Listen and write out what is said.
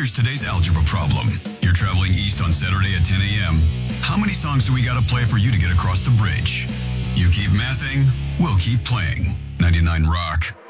Here's today's algebra problem. You're traveling east on Saturday at 10 a.m. How many songs do we gotta play for you to get across the bridge? You keep mathing, we'll keep playing. 99 Rock.